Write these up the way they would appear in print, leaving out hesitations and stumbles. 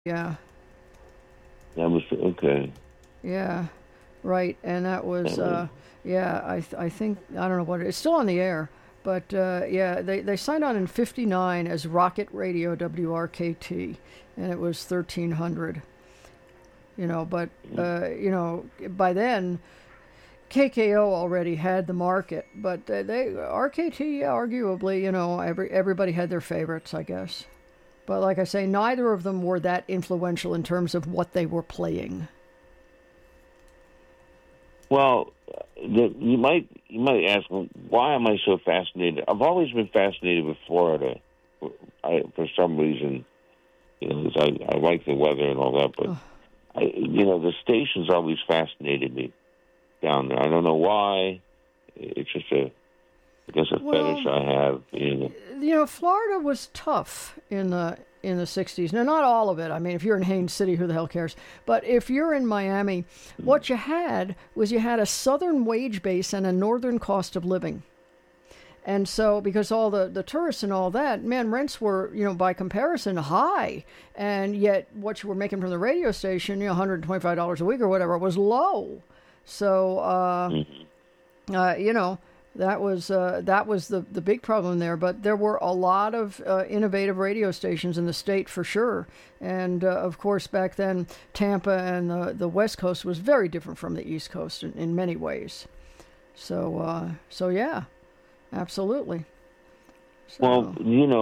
Yeah, That was okay. yeah, right. And that was, That was yeah, I think, I don't know what it's still on the air, but yeah, they signed on in '59 as Rocket Radio WRKT, and it was 1300. But by then KKO already had the market, but they RKT arguably, everybody had their favorites, I guess. But like I say, neither of them were that influential in terms of what they were playing. well. You might ask, well, why am I so fascinated? I've always been fascinated with Florida. For some reason, 'cause I like the weather and all that, but the stations always fascinated me down there. I don't know why. It's just I guess a fetish Well, I have. Florida was tough in the '60s. Now, not all of it. I mean, if you're in Haines City, who the hell cares? But if you're in Miami, what you had was you had a southern wage base and a northern cost of living. And so, because all the tourists and all that, man, rents were, by comparison, high. And yet, what you were making from the radio station, $125 a week or whatever, was low. So, you know, that was the big problem there. But there were a lot of innovative radio stations in the state for sure. And of course, back then, Tampa and the West Coast was very different from the East Coast in many ways. So yeah, absolutely. Well, So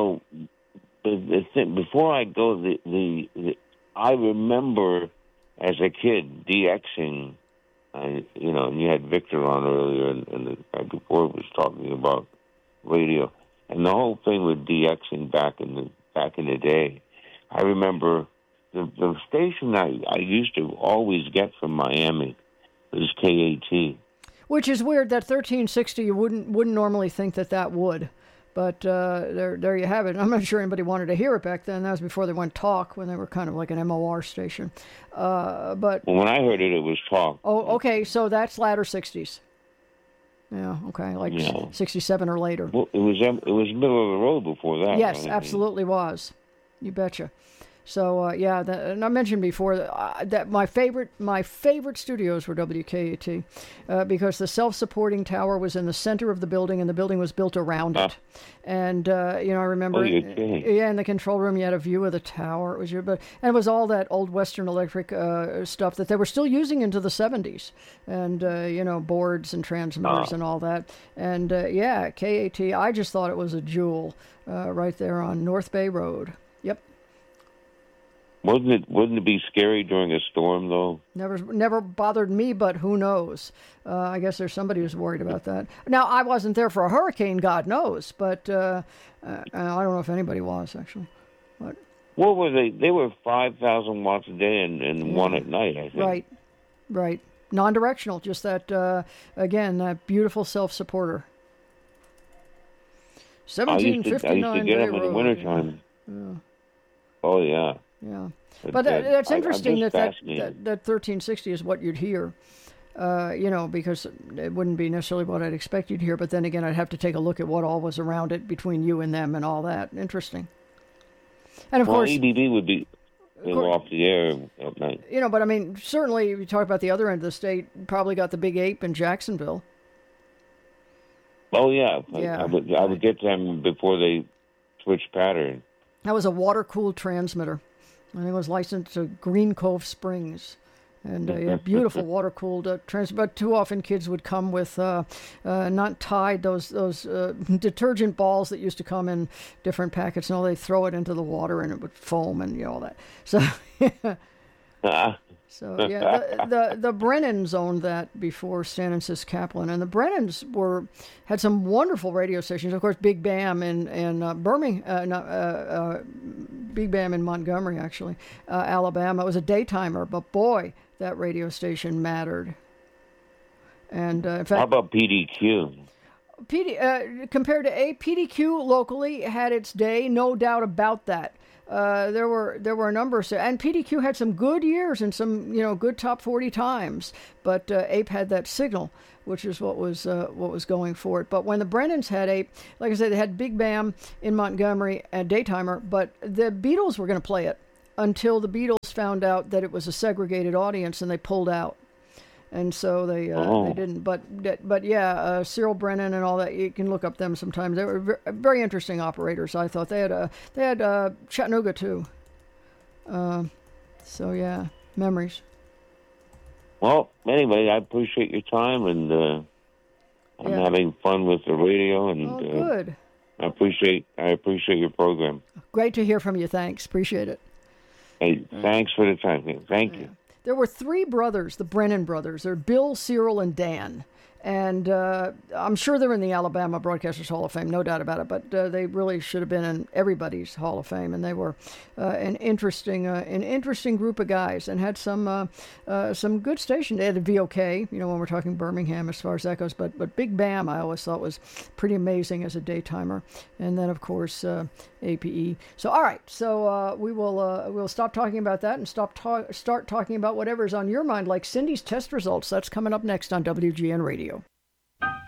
before I go, I remember as a kid DXing. And you had Victor on earlier, and the guy before was talking about radio, and the whole thing with DXing back in the day. I remember the station I used to always get from Miami was KAT. which is weird that 1360 you wouldn't normally think that would. But there you have it. I'm not sure anybody wanted to hear it back then. That was before they went talk, when they were kind of like an MOR station. But Well, when I heard it, it was talk. oh, okay, so that's latter '60s. Yeah, okay, like Yeah. '67 or later. Well, it was middle of the road before that. Yes, Right? absolutely was. You betcha. So yeah, and I mentioned before that my favorite studios were WKAT because the self-supporting tower was in the center of the building, and the building was built around it. And I remember, Oh, you're kidding. yeah, in the control room you had a view of the tower. And it was all that old Western Electric stuff that they were still using into the '70s, and boards and transmitters and all that. And yeah, KAT, I just thought it was a jewel right there on North Bay Road. Yep. Wouldn't it be scary during a storm though? Never bothered me, but who knows? I guess there's somebody who's worried about that. Now, I wasn't there for a hurricane, God knows, but I don't know if anybody was, actually. But What were they? They were 5,000 watts a day and one at night, I think. right. Non-directional, just that, again, that beautiful self-supporter. I used to 1759 get Bay them in the Road. wintertime. Yeah. Oh yeah. Yeah. But But that's I'm interesting just that fascinated. 1360 is what you'd hear. Because it wouldn't be necessarily what I'd expect you'd hear, but then again, I'd have to take a look at what all was around it between you and them and all that. Interesting. And of Well, course, EBB would be off the air at night. but I mean, certainly, if you talk about the other end of the state, probably got the Big Ape in Jacksonville. Oh yeah. Yeah, I would get them before they switched pattern. That was a water-cooled transmitter. I think it was licensed to Green Cove Springs. And yeah, beautiful water-cooled transmitter. But too often kids would come with not tied, those detergent balls that used to come in different packets. And they throw it into the water and it would foam and all that. So So yeah, the Brennans owned that before Stan and Sis Kaplan, and the Brennans had some wonderful radio stations. Of course, Big Bam in Birmingham, Big Bam in Montgomery, actually, Alabama. It was a daytimer, but boy, that radio station mattered. And in fact, How about PDQ? Compared to PDQ locally had its day, no doubt about that. There were a number of, and PDQ had some good years and some good top 40 times, but Ape had that signal, which is what was going for it. But when the Brennans had Ape, like I said, they had Big Bam in Montgomery and daytimer, but the Beatles were going to play it until the Beatles found out that it was a segregated audience and they pulled out. And so they didn't. But yeah, Cyril Brennan and all that, you can look up them sometimes. They were very interesting operators, I thought. They had Chattanooga too. So yeah, memories. Well, anyway, I appreciate your time, and I'm having fun with the radio, and good. I appreciate your program. Great to hear from you. Thanks. Appreciate it. Hey, thanks for the time. Thank you. There were three brothers, the Brennan brothers. They're Bill, Cyril, and Dan. And I'm sure they're in the Alabama Broadcasters Hall of Fame, no doubt about it. But they really should have been in everybody's Hall of Fame. And they were an interesting group of guys, and had some good stations. They had the VOK, when we're talking Birmingham as far as that goes. But Big Bam, I always thought was pretty amazing as a daytimer. And then of course APE. So all right, so we'll stop talking about that and start talking about whatever's on your mind, like Cindy's test results. That's coming up next on WGN Radio.